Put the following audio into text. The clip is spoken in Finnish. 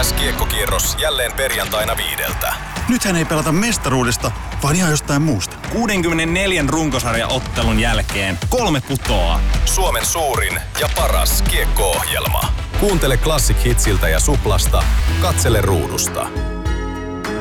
MLS-kiekkokierros jälleen perjantaina 5. Nythän ei pelata mestaruudesta, vaan ihan jostain muusta. 64 runkosarjaottelun jälkeen 3 putoaa. Suomen suurin ja paras kiekko-ohjelma. Kuuntele Classic Hitsiltä ja Suplasta. Katsele ruudusta.